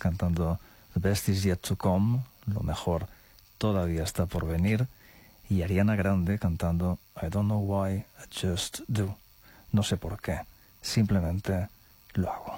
cantando The Best Is Yet to Come, lo mejor todavía está por venir, y Ariana Grande cantando I Don't Know Why, I Just Do. No sé por qué, simplemente lo hago.